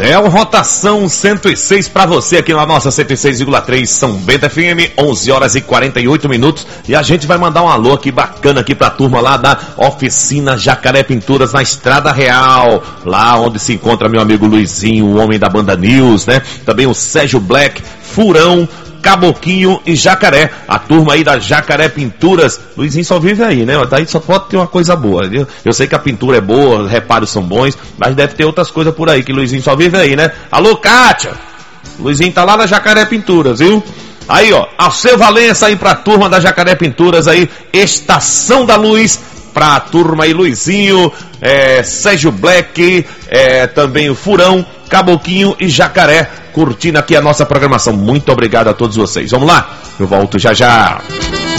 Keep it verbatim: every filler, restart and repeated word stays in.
É o Rotação cento e seis para você aqui na nossa cento e seis vírgula três São Bento F M, onze horas e quarenta e oito minutos. E a gente vai mandar um alô aqui bacana aqui pra turma lá da Oficina Jacaré Pinturas na Estrada Real, lá onde se encontra meu amigo Luizinho, o homem da Banda News, né? Também o Sérgio Black, Furão, Caboquinho e Jacaré, a turma aí da Jacaré Pinturas. Luizinho só vive aí, né? Daí só pode ter uma coisa boa, viu? Eu sei que a pintura é boa, os reparos são bons, mas deve ter outras coisas por aí que Luizinho só vive aí, né? Alô, Kátia! Luizinho tá lá na Jacaré Pinturas, viu? Aí, ó, Alceu Valença aí pra turma da Jacaré Pinturas aí, Estação da Luz, pra turma aí, Luizinho, é, Sérgio Black, é, também o Furão, Caboquinho e Jacaré, curtindo aqui a nossa programação. Muito obrigado a todos vocês. Vamos lá, eu volto já já.